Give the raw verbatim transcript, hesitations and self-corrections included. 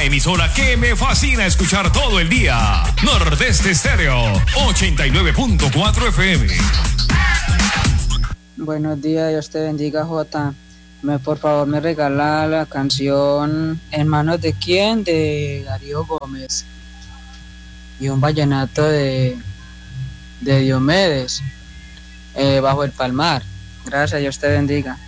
la emisora que me fascina escuchar todo el día. Nordeste Estéreo, ochenta y nueve punto cuatro F M. Buenos días, Dios te bendiga, Jota. Me, por favor, me regala la canción ¿En manos de quién? De Darío Gómez. Y un vallenato de, de Diomedes, eh, Bajo el Palmar. Gracias, Dios te bendiga.